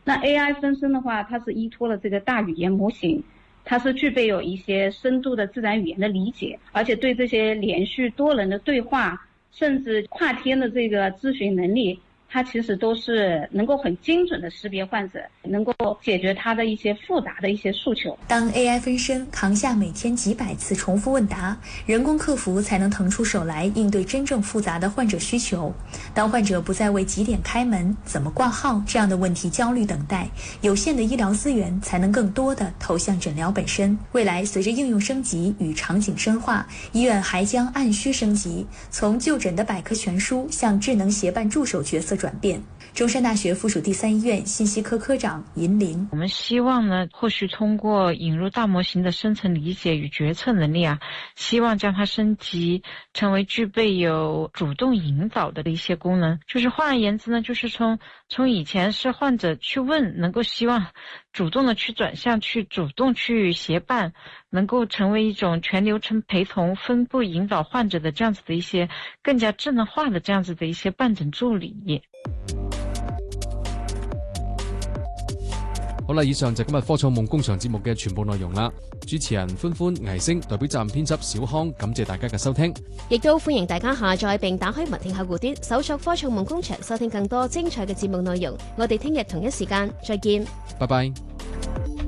那 AI 分身的话，它是依托了这个大语言模型，它是具备有一些深度的自然语言的理解，而且对这些连续多人的对话，甚至跨天的这个咨询能力，它其实都是能够很精准的识别患者，能够解决他的一些复杂的一些诉求。 当 AI 分身扛下每天几百次重复问答，人工客服才能腾出手来应对真正复杂的患者需求。当患者不再为几点开门、怎么挂号这样的问题焦虑等待，有限的医疗资源才能更多地投向诊疗本身。未来随着应用升级与场景深化，医院还将按需升级，从就诊的百科全书向智能协办助手角色转变。中山大学附属第三医院信息科科长尹林， 我们希望呢，或许通过引入大模型的深层理解与决策能力希望将它升级成为具备有主动引导的一些功能。就是换而言之呢，就是从以前是患者去问，能够希望主动的去转向，去主动去协办，能够成为一种全流程陪同、分步引导患者的这样子的一些更加智能化的这样子的一些办诊助理。 好啦，以上就今日科創夢工場節目嘅全部內容啦。主持人歡歡、倪星代表站編輯小康，感謝大家嘅收聽。 亦都歡迎大家下載並打開文聽客戶端，搜索科創夢工場，收聽更多精彩嘅節目內容。我哋聽日同一時間再見。 拜拜。